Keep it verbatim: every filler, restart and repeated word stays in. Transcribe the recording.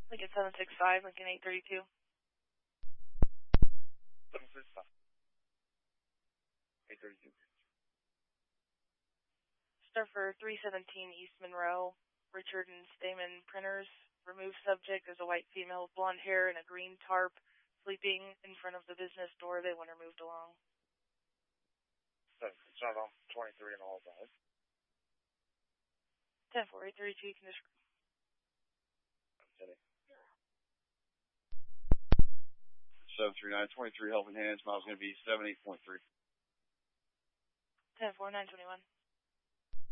Lincoln seven six five, Lincoln eight thirty-two. seven six five. eight thirty-two. Star for three seventeen East Monroe, Richard and Stamen Printers. Removed subject is a white female with blonde hair and a green tarp sleeping in front of the business door. They want her moved along. seven six five on twenty-three and all five. ten four, eight thirty-two, condition. seven three nine, twenty-three helping hands, miles going to be seven eight point three. ten four, nine twenty-one.